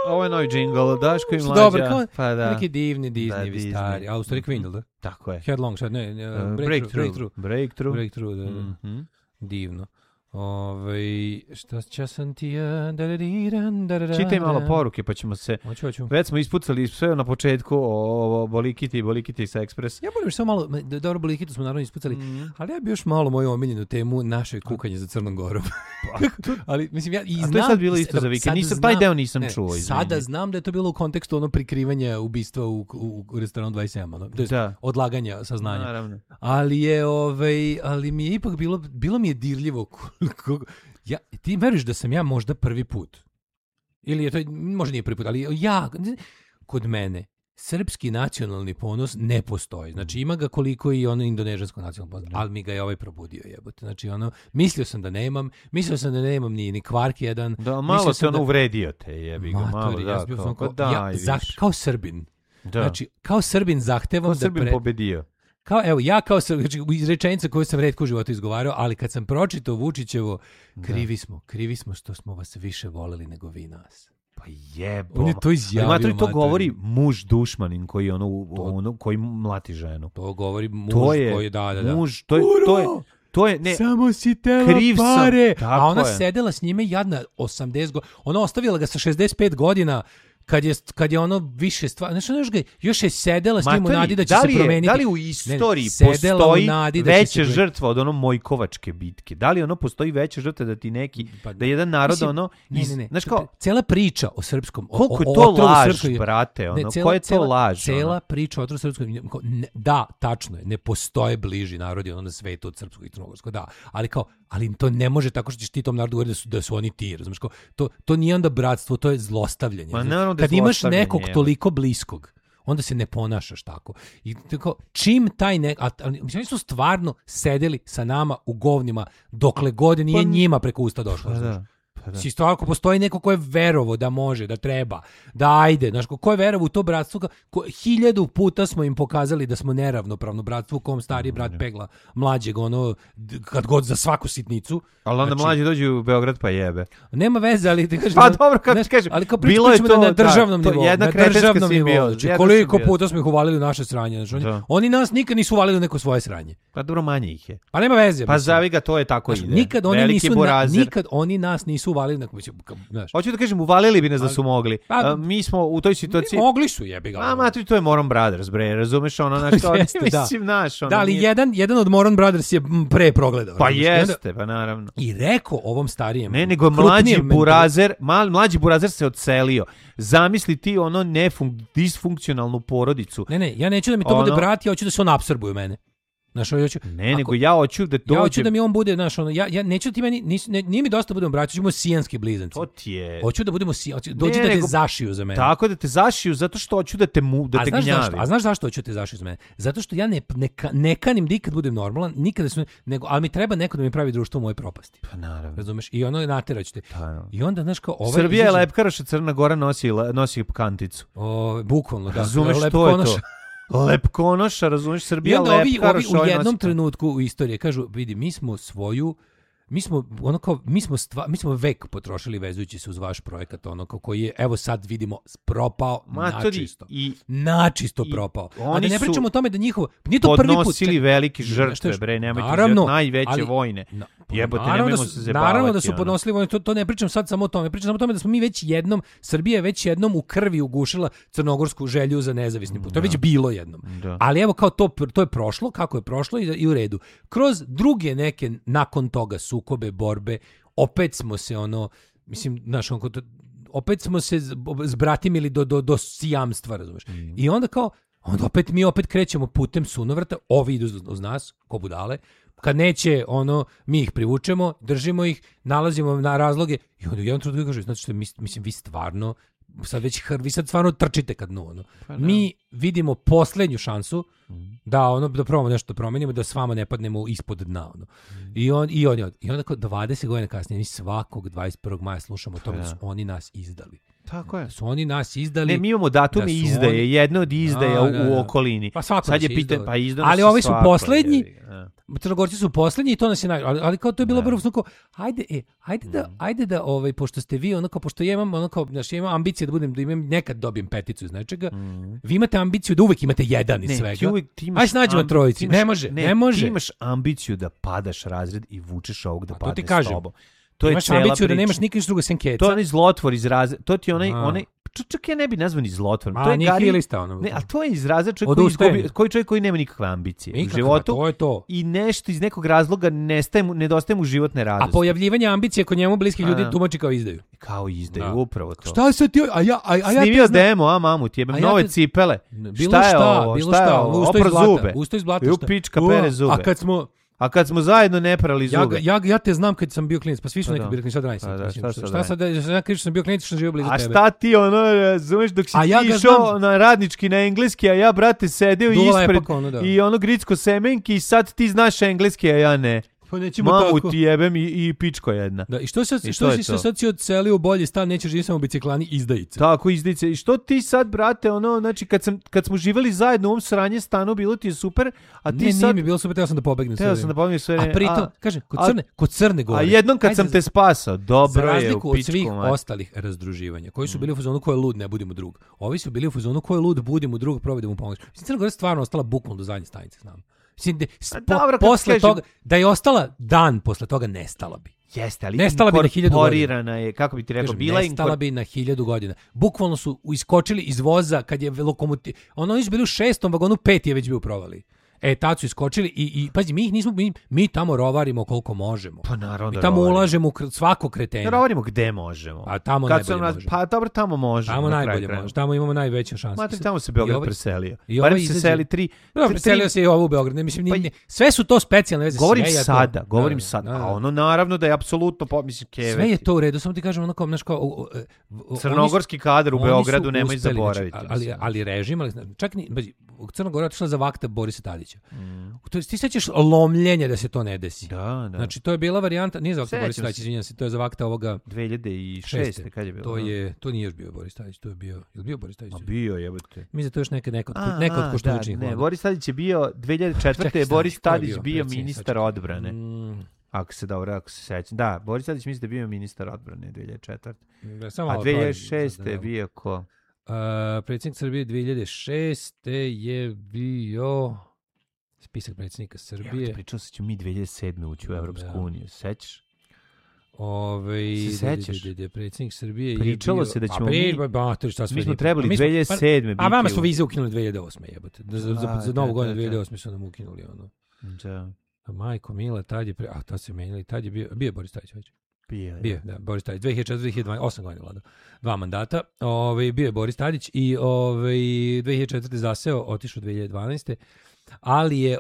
Ovo je novi džingl, Daško i Mlađa. Dobar, pa da. Neki divni Disney, stari. A u stvari Queen, da? Tako je. Headlong, sad ne, Breakthrough, da. Mm-hmm. Divno. Šta sam ti ja... Čitaj malo poruke, pa ćemo se... Hoću. Već smo ispucali sve na početku o Bolikiti sa Ekspres. Ja moram još samo malo... Dobro, Bolikitu smo naravno ispucali, ali ja bi još malo moju omiljenu temu naše kukanje za Crnom Gorom. Ali, mislim, ja i znam... A to je sad bilo isto za vikend. Taj deo nisam čuo. Sada znam da je to bilo u kontekstu prikrivanja ubistva u restoranu 27, to je odlaganja saznanja. Naravno. Ali mi je ipak bilo mi je dirljivo. Ti veriš da sam ja možda prvi put? Ili je to, možda nije prvi put, ali kod mene srpski nacionalni ponos ne postoji. Znači ima ga koliko i ono indonežansko nacionalno ponos, ali mi ga je probudio, jebote. Znači mislio sam da nemam ni kvark jedan. Da, malo se uvredio te, jebi ga, malo. Kao Srbin. Da. Znači, kao Srbin zahtevam da... Srbin pobedio. Znači, iz rečenica koju sam retko u životu izgovarao, ali kad sam pročitao Vučićevo, krivi smo što smo vas više voleli nego vi nas. Pa jebo. On je to izjavio. To govori muž dušmanin koji koji mlati ženu. To govori muž koji da. Muž, to je ne. Samo si tela pare. A ona sedela s njime jadna 80 godina. Ona ostavila ga sa 65 godina. Kad je ono više stvar, znači još je sedela s njim u nadi da će se promeniti. Da li u istoriji postoji veća žrtva od Mojkovačke bitke? Da li postoji veća žrtva da ti neki, da jedan narod Ne. Znaš kao, cela priča o srpskom, koliko je to laž, brate, ko je to laž? Cela priča o otrovu srpskom, da, tačno je, ne postoje bliži narodi na svetu od srpskog i crnogorskog, da, ali to ne može tako što ćeš ti tom narodu govoriti da su oni ti, razumiješ, to nije onda bratstvo, to je zlostavljanje. Kad imaš nekog toliko bliskog, onda se ne ponašaš tako. I tako, čim taj oni su stvarno sedeli sa nama u govnima dokle god nije njima preko usta došlo. Isto ako postoji neko ko je verovo da može, da treba, da ajde, znaš, ko je verovo u to bratstvo, 1000 puta smo im pokazali da smo neravnopravno bratstvo u kom stariji brat pegla mlađeg, kad god za svaku sitnicu. Ali onda mlađi dođu u Beograd pa jebe. Nema veze, ali ti kažeš... Pa dobro, kako ti kažem, bilo je to na državnom nivou. Jedna kretenska simbioza. Koliko puta smo ih uvalili u naše sranje. Oni nas nikad nisu uvalili u neko svoje sranje. Pa dobro, manje ih je. Pa nema veze. Pa zavi ga, to je tako ide. Nikad oni nas nisu uvalili na... Hoću da kažem, uvalili bi nas da su mogli. Mi smo u toj situaciji... Mogli su, jebi ga. To je Moron Brothers, bre, razumeš na što? Mislim, naš. Da, ali jedan od Moron Brothers je pre progledao. Pa jeste, pa naravno. I rekao ovom starijem... Ne, nego mlađi burazer se odselio. Zamisli ti disfunkcionalnu porodicu. Ne, ja neću da mi to bude brat, ja hoću da se on apsorbuje u mene. Nego ja hoću da dođe... Ja hoću da mi on bude, ja neću da ti meni, nije mi dosta da budemo braći, ćemo sijanski blizanci. To ti je... Hoću da budemo dođi da te zašiju za mene. Tako da te zašiju, zato što hoću da te gnjavi. A znaš zašto hoću da te zašiju za mene? Zato što ja ne kanim da ikad budem normalan, ali mi treba neko da mi pravi društvo u mojoj propasti. Pa naravno. Razumeš? I nateraću te. I onda, znaš kao... Srbija je lepkaroša, Crna Gora nosi kanticu. Bukvalno, da. Razumeš što je to? Lepkonoša, razumiješ, Srbija lepkaroš. U jednom trenutku u istoriji kažu, vidi, mi smo vek potrošili vezujući se uz vaš projekat, koji je, evo sad vidimo, propao načisto propao. A da ne pričamo o tome da njihovo, nije to prvi put. Podnosili velike žrtve, bre, nemojte najveće vojne. Jebote, nemojmo se zabavati. Naravno da su podnosili vojne, to ne pričam sad samo o tome, pričam samo o tome da smo mi Srbija je već jednom u krvi ugušila crnogorsku želju za nezavisni put. To je već bilo jednom. Ali evo kao to je prošlo, kako je prošlo i u redu. Kroz druge neke nakon toga sukobe, borbe, opet smo se opet smo se zbratimili do sijamstva, razumeš. I onda mi opet krećemo putem sunovrata, ovi idu uz nas, ko budale, kad neće, mi ih privučemo, držimo ih, nalazimo na razloge i onda u jednom trenutku kažu, znači što mislim, vi stvarno, vi sad stvarno trčite ka dnu, Mi vidimo poslednju šansu da probamo nešto da promenimo, da s vama ne padnemo ispod dna, I onda 20 godina kasnije, mi svakog 21. maja slušamo o tome da su oni nas izdali. Tako je. Su oni nas izdali. Ne, mi imamo datume izdaje, jedno od izdaja u okolini. Pa svako sad je pitanje, pa izdano ali ovi su poslednji. Crnogorci su poslednji i to nas je ali kao to je bilo prvo kao ajde da pošto ste vi onako pošto ja imam onako ja imam ambicije da imam nekad dobijem peticu iz nečega. Vi imate ambiciju da uvek imate jedan iz svega. Aj snađemo trojici. Ne može. Ti imaš ambiciju da padaš razred i vučeš ovog da padne s tobom. To je imaš ambiciju da nemaš nikakve druge senkeca. To je onaj zlotvor iz razreda. To ti onaj čak ja ne bi nazvani zlotvorom. To je nihilista ono. Ne, ali to je iz razreda čovjek koji nema nikakve ambicije u životu. To je to. I nešto iz nekog razloga nedostaje mu životne radosti. A pojavljivanje ambicije kod njemu bliskih ljudi tumači kao izdaju. Kao izdaju, upravo to. Šta se ti snimio demo, mamut, jebem nove cipele. Šta je ovo? Opra zube. Usto iz blata. U pička pere zube. A kad smo zajedno ne prali zube. Ja te znam kad sam bio klinac, pa svi su neki bili klinac, sad raditi. Šta sad, ja kažem sam bio klinac, što sam živio blizu tebe. A šta ti razumeš, dok si ti išao na radnički na engleski, a ja, brate, sedeo ispred i gricko semenki i sad ti znaš engleski, a ja ne. Mamu ti jebem i pičko jedna. Da, i što sad si odselio u bolji stan, nećeš živjeti samo biciklani izdajice. Tako, izdajice. I što ti sad, brate, znači kad smo živjeli zajedno u ovom sranje stanu, bilo ti je super, a ti sad... Nije mi bilo super, teo sam da pobegnem sve. A pritom, kažem, kod Crne Gore... A jednom kad sam te spasao, dobro je u pičku. Za razliku od svih ostalih razdruživanja, koji su bili u fazonu ko je lud, ne budimo drug. Ovi su bili u fazonu ko je lud, budimo drug, provedemo mu pomoć. Crna Gora je stvarno ostala bukvalno do zadnje stanice, znam. Posle toga, da je ostala dan posle toga, nestala bi. Jeste, ali nestala bi na 1000 godina. Je, kako bi ti rekao, bila nestala bi na 1000 godina. Bukvalno su iskočili iz voza kad je lokomotiv... Oni su bili u 6. vagonu, 5 je već bio provali. Tad su iskočili i pazi, mi ih nismo, mi tamo rovarimo koliko možemo. Pa naravno mi tamo ulažemo svako kretena. Rovarimo gde možemo. A tamo najbolje možemo. Pa dobro, tamo možemo. Tamo najbolje možemo. Tamo imamo najveće šanse. Matri, tamo se Beograd preselio. Barem se seli 3. Preselio se i ovo u Beograd. Ne, mislim, sve su to specijalne veze. Govorim sada. A ono naravno da je apsolutno, mislim, keveti. Sve je to u redu, samo ti kažem onako, crnogorski kadar u Beogradu nemoj zaboraviti. Ali režim, čak ni Crna Gora otišla za vakta Borisa Tadića. To jest ti sećaš lomljenja da se to ne desi. Da. Znači to je bila varijanta, nije za vakta Borisa Tadića, izvinjavam se, to je za vakta ovoga 2006. kad je bilo. To nije još bio Boris Tadić, to je bio Boris Tadić. A bio jebote. Mi za to još neko od Koštuničnih. Ne, Boris Tadić je bio 2004. Boris Tadić bio ministar odbrane. Ako se sećam. Da, Boris Tadić mislim da je bio ministar odbrane 2004. A 2006. je bio ko? Predsjednik Srbije 2006. je bio spisak predsjednika Srbije. Pričao se ću mi 2007. ući u Evropsku uniju, sećaš? Se sećaš? Predsjednik Srbije je pričalo bio... se da ćemo mi smo trebali 2007. biti... A vama smo vize ukinuli 2008. jebote. Za novu godinu 2008. su nam ukinuli ono. Da. Majko Mila, tad je... tad se menjali, tad je bio Boris Tadić već. Bio, da, Boris Tadić, 2004-2012, 8 godina vladao, 2 mandata, bio je Boris Tadić i 2004. zaseo, otišao 2012. Ali je,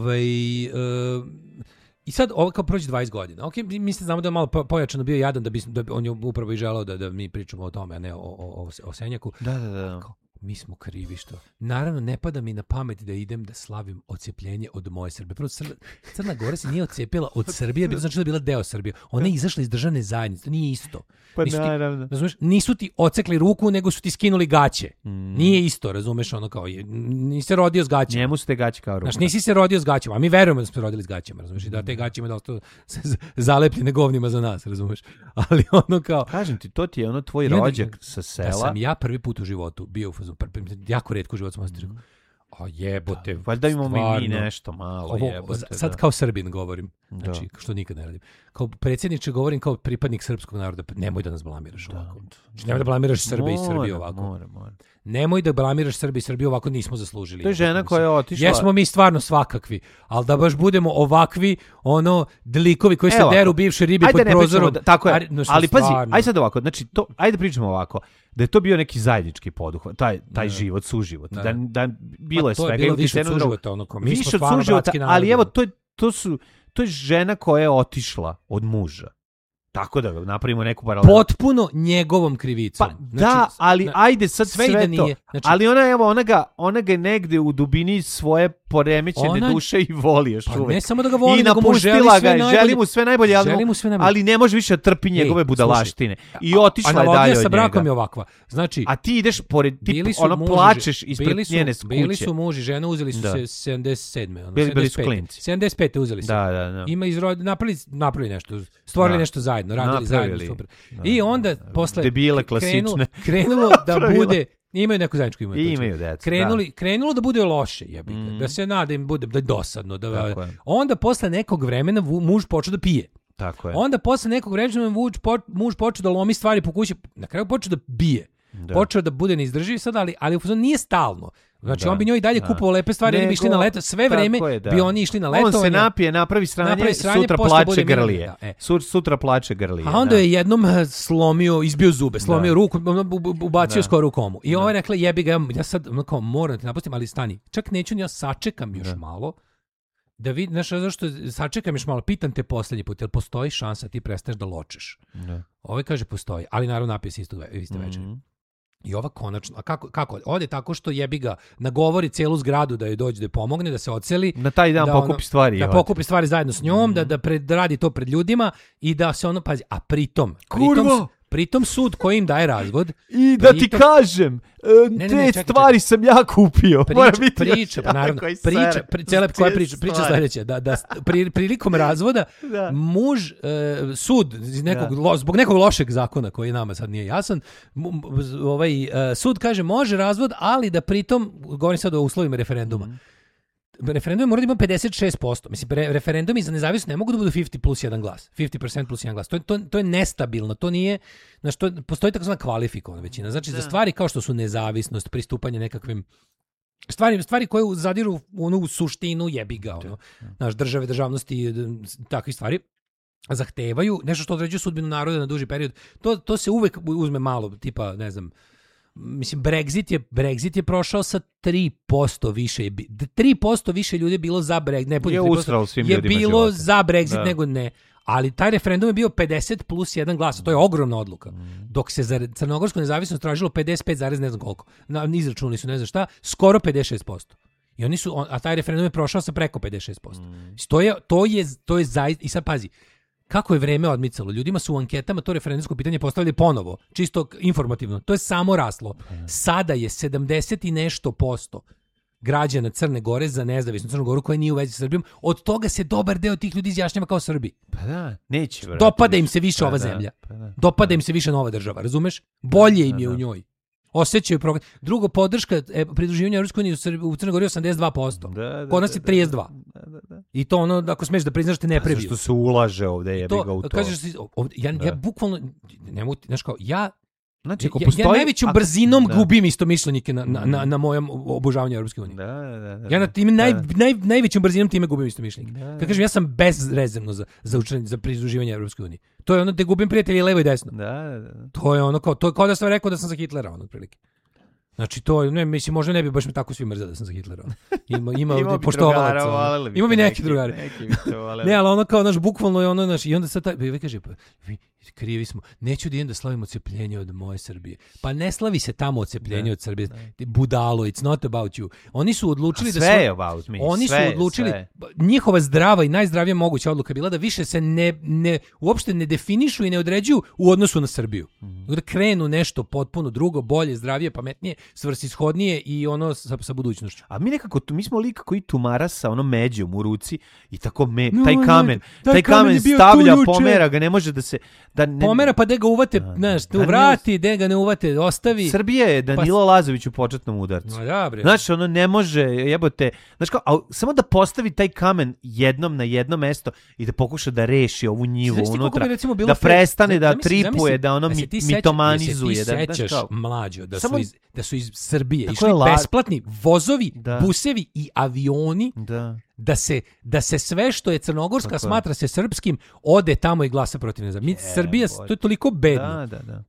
i sad kao prođe 20 godina, mi se znamo da je malo pojačano bio jadan, da on je upravo i želao da mi pričamo o tome, a ne o Senjaku. Da. Mi smo krivi što. Naravno, ne pada mi na pamet da idem da slavim odcepljenje od moje Srbije. Prvo, Crna Gora se nije odcepila od Srbije, znači da je bila deo Srbije. Ona je izašla iz državne zajednice, to nije isto. Pa naravno. Razumeš, nisu ti ocekli ruku, nego su ti skinuli gaće. Nije isto, razumeš, ono kao, nisi se rodio s gaćama. Njemu su te gaće kao ruka. Znaš, nisi se rodio s gaćama, a mi verujemo da smo se rodili s gaćama, razumeš, i da te gaće ima da ostaju zalepljene govnima za nas, razumeš. Ali ono kao... Kažem ti, to ti je ono tvoj rođak sa sela. Da sam ja prvi put u životu bio u fazu, jako retko u životu sam ostavio. A jebote, valjda imamo mi nešto malo, jebote. Sad kao Srbin govorim, znači, što nikad ne radim. Kao predsjedniče govorim kao pripadnik srpskog naroda, nemoj da nas blamiraš ovako. Znači, nemoj da blamiraš Srbe i Srbiju ovako. Mora. Nemoj da blamiraš Srbe i Srbiju ovako, nismo zaslužili. To je žena koja je otišla. Jesmo mi stvarno svakakvi, ali da baš budemo ovakvi, delikovi koji se deru bivše ribi pod prozorom. Tako je, ali pazi, aj sad ovako, znači, ajde pričamo ovako. Da je to bio neki zajednički poduhvat, taj život, suživot. Da bilo je svega. To je bilo više od suživota, više od suživota, ali evo, to je žena koja je otišla od muža. Tako da napravimo neku paralelu. Potpuno njegovom krivicom. Pa, da, ali ajde sad sve to. Nije. Znači, ali ona ga negde u dubini svoje poremećene duše i voli još uvek. Ne samo da ga voli, i nego mu želi mu sve najbolje, ali ne može više trpi njegove budalaštine. I otišla je dalje od njega. Analogija sa brakom je ovakva. Znači, a ti ideš pored, plačeš ispred njene kuće. Bili su muž i žena, uzeli su se 77. Bili su klinci. 75. uzeli se. Da. Ima napravili nešto, stvorili nešto zajedno, radili zajedno, super. I onda posle debile klasične krenulo da bude, imaju neku zajedničku imaju decu. Krenulo da bude loše, da se nada im bude da dosadno, onda posle nekog vremena muž počeo da pije. Tako je. Onda posle nekog vremena muž počeo da lomi stvari po kući, na kraju počeo da bije. Počeo da bude neizdrživ sad, ali nije stalno. Znači on bi njoj dalje kupovao lepe stvari, oni bi išli na leto, sve vreme bi oni išli na letovanje. On se napije, napravi sranje, sutra plače grlije. Sutra plače grlije. A onda je jednom izbio zube, slomio ruku, ubacio skoro u komu. I ona je rekla, jebi ga, ja sad moram te napustim, ali stani, čak neću, ja sačekam još malo, da vidim, znaš, zašto sačekam još malo, pitam te posljednji put, jel postoji šansa ti prestaneš da ločeš? Ovaj kaže postoji, ali naravno napije se iste večeri. I ova konačno, a kako? Ode tako što jebi ga, nagovori celu zgradu da joj dođe da pomogne, da se odseli. Na taj dan pokupi stvari. Da pokupi stvari zajedno s njom, da radi to pred ljudima i da se pazi, a pritom sud koji im daje razvod. I da ti kažem, stvari sam ja kupio. Priča sljedeća, da prilikom razvoda muž, sud, zbog nekog lošeg zakona koji nama sad nije jasan, sud kaže može razvod, ali da pritom, govorim sad o uslovima referenduma, referendum mora da ima 56%. Mislim, referendumi za nezavisnost ne mogu da budu 50 plus 1 glas. 50% plus 1 glas. To je nestabilno. To nije, znači, postoji takozvana kvalifikovana većina. Znači, za stvari kao što su nezavisnost, pristupanje nekakvim stvari koje zadiru u suštinu jebiga, naš države, državnosti, takve stvari, zahtevaju nešto što određuje sudbinu naroda na duži period. To se uvek uzme malo, tipa, ne znam, mislim, Brexit je prošao sa 3% više. 3% više ljudi je bilo za Brexit. Je bilo za Brexit nego ne. Ali taj referendum je bio 50 plus 1 glas. To je ogromna odluka. Dok se za crnogorsku nezavisnost tražilo 55, ne znam koliko. Izračunali su ne znam šta, skoro 56%. I oni su, a taj referendum je prošao sa preko 56%. To je zaista, i sad pazi, kako je vreme odmicalo. Ljudima su u anketama to referendumsko pitanje postavili ponovo, čisto informativno. To je samo raslo. Sada je 70 i nešto % građana Crne Gore za nezavisnu Crnu Goru koja nije u vezi sa Srbijom. Od toga se dobar deo tih ljudi izjašnjava kao Srbi. Pa da, neće. Dopada im se više ova zemlja. Dopada im se više nova država, razumeš? Bolje im je u njoj. Osjećaju program. Drugo, podrška pridruživanja Europskoj uniji u Crnoj Gori 82%. Kod nas je 32%. I to ako smiješ da priznaš te ne previju. Zašto se ulaže ovdje, jebi ga u to. Kažeš, ja bukvalno, znaš kao, ja najvećom brzinom gubim istomišljenike na mojem obožavanju Europske unije. Ja na tim najvećom brzinom time gubim istomišljenike. Kad kažem, ja sam bezrezervno za pridruživanje Europske unije. To je ono da gubim prijatelji levo i desno. To je ono kao da sam rekao da sam za Hitlera, ono otprilike. Znači to, mislim, možda ne bi baš me tako svi mrzeli da sam za Hitlera. Ima poštovalaca. Ima bi neki drugari. Ne, ali ono kao, bukvalno je ono, i onda sad vi kaže, krivi smo, neću da idem da slavim odcepljenje od moje Srbije. Pa ne slavi se tamo odcepljenje od Srbije. Budalo, it's not about you. Oni su odlučili sve je about me. Oni su odlučili, njihova zdrava i najzdravija moguća odluka bila da više se uopšte ne definišu i ne određuju u odnosu na Srbiju. Da krenu nešto potpuno drugo, bolje, zdravije, pametnije, svrsishodnije i ono sa budućnošću. A mi nekako, mi smo lik koji tumara sa ono međom u ruci i tako taj kamen stavlja, pomera ga, ne može da se pomera, pa da ga uvate, znaš, vrati, da ga ne uvate, ostavi. Srbija je Danilo Lazović u početnom udarcu. Znači, ono ne može, jebote, znaš kao, samo da postavi taj kamen jednom na jedno mesto i da pokuša da reši ovu njivu unutra, da prestane da tripuje, da ono mitomanizuje. Ti sećaš, mlađo, da su iz Srbije išli besplatni vozovi, busevi i avioni, da se sve što je crnogorska smatra se srpskim ode tamo i glasa protiv nezavisnosti. Srbija, to je toliko bedno.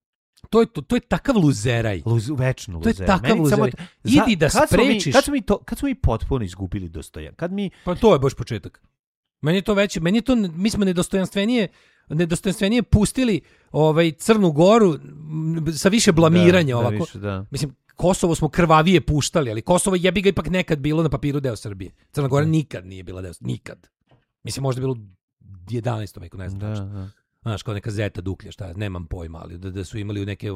To je takav luzeraj. Večno luzeraj. To je takav luzeraj. Idi da sprečiš. Kad smo mi potpuno izgubili dostojan? Pa to je baš početak. Mi smo nedostojanstvenije nedostojanstvenije pustili Crnu Goru sa više blamiranja ovako. Više, da. Mislim, Kosovo smo krvavije puštali, ali Kosovo jebi ga ipak nekad bilo na papiru deo Srbije. Crna Gora nikad nije bila deo, nikad. Mislim, možda bilo 11. veku, ne znam što. Znaš, kao neka zeta duklja, šta, nemam pojma, ali da su imali neke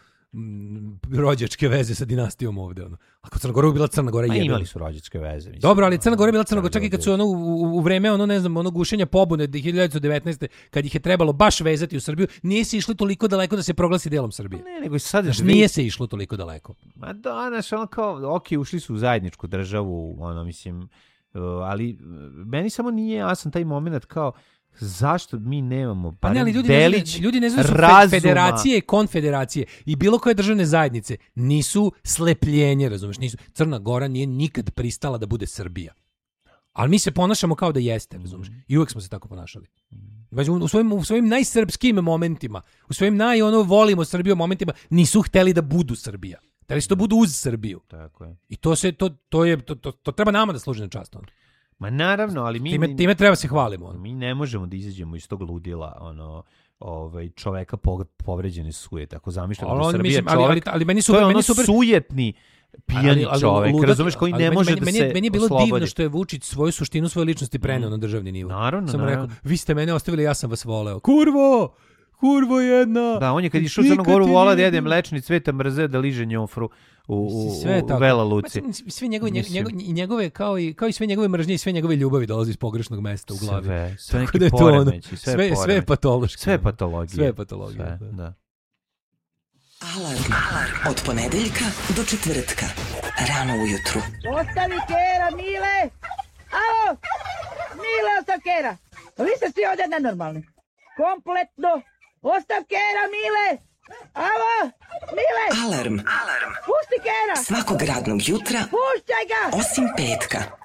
rođačke veze sa dinastijom ovde. Ako Crna Gora je bila Crna Gora jebila. Imali su rođačke veze. Mislim. Dobro, ali Crna Gora je bila Crna Gora, čak i kad su u vreme, ne znam, gušenja pobune 1919. kad ih je trebalo baš vezati u Srbiju, nije se išlo toliko daleko da se proglasi delom Srbije. Ne, nego sad... nije se išlo toliko daleko. Ma da, znaš, kao, ušli su u zajedničku državu, mislim, ali meni samo nije jasan taj moment kao, zašto mi nemamo ljudi ne znaju federacije i konfederacije i bilo koje državne zajednice nisu slepljenje, razumeš, nisu. Crna Gora nije nikad pristala da bude Srbija. Ali mi se ponašamo kao da jeste, razumeš? I uvek smo se tako ponašali. U svojim najsrpskijim momentima, u svojim volimo Srbiju momentima, nisu hteli da budu Srbija. Hteli su da budu uz Srbiju. Tako je. I to treba nama da služi na čast. Ma naravno, ali mi... Time treba se hvalimo. Mi ne možemo da izađemo iz tog ludila, čoveka povređene sujete. Ako zamišljamo da Srbija čovek, ali meni to je sujetni pijani čovek, razumeš, koji ne može da se oslobodi. Meni je bilo divno što je Vučić svoju suštinu, svoje ličnosti preneo na državni nivo. Naravno. Rekao, vi ste mene ostavili, ja sam vas voleo. Kurvo jedna! Da, on je kad išao u Crnu Goru volao da jede mlečni cveta mrze, da liže njofru u Vela Luci. Sve njegove, kao i sve njegove mržnje i sve njegove ljubavi dolazi iz pogrešnog mesta u glavi. Sve neki poremeći, sve je patološki. Sve je patologija. Sve je patologija. Da. Alarm od ponedeljka do četvrtka. Rano ujutru. Ostavi kera, Mile! Alo! Mile, ostav kera! Vi ste svi ovdje nenormalni. Kompletno. Ostav kera, Mile! Alo! Mile! Alarm. Pusti kera! Svakog radnog jutra. Pušćaj ga! Osim petka.